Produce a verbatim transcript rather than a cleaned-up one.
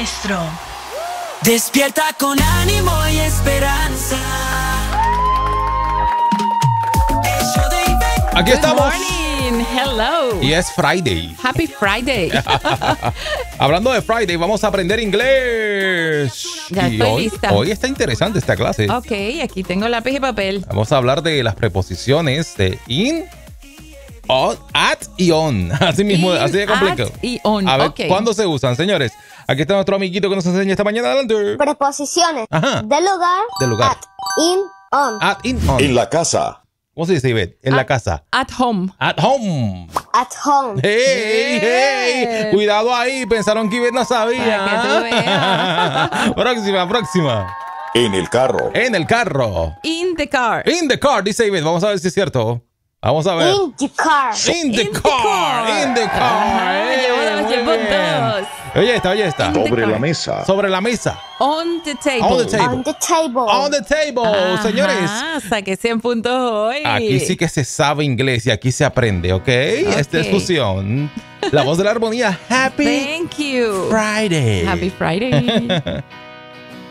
maestro. Despierta con ánimo y esperanza. Aquí estamos. Good morning. Hello. Y es Friday. Happy Friday. Hablando de Friday, vamos a aprender inglés. Ya y estoy hoy, lista. hoy está interesante esta clase. Ok, aquí tengo lápiz y papel. Vamos a hablar de las preposiciones de in, on, at y on. Así mismo, In, así de complicado. at y on. A ver, Ok. ¿cuándo se usan, señores? Aquí está nuestro amiguito que nos enseña esta mañana. Adelante. Preposiciones. Ajá. De lugar. De lugar. At, in, on. At, in, on. En la casa. ¿Cómo se dice, Ivette? En la At- casa. At home. At home. At home. ¡Hey, hey! Bien. Cuidado ahí, pensaron que Ivette no sabía. Para que tú veas. Próxima, próxima. En el carro. En el carro. In the car. In the car, dice Ivette. Vamos a ver si es cierto. Vamos a ver. In the car. In the In the car. car. In the car. Ajá, Eh, llevo dos, muy llevo bien. dos. Oye, esta, oye, esta. In the Sobre car. la mesa. Sobre la mesa. On the table. On the table. On the table. On the table, Ajá, señores. saqué cien puntos hoy. Aquí sí que se sabe inglés y aquí se aprende, ¿ok? Esta es Ok. fusión. La voz de la armonía. Happy Thank you. Friday. Happy Friday.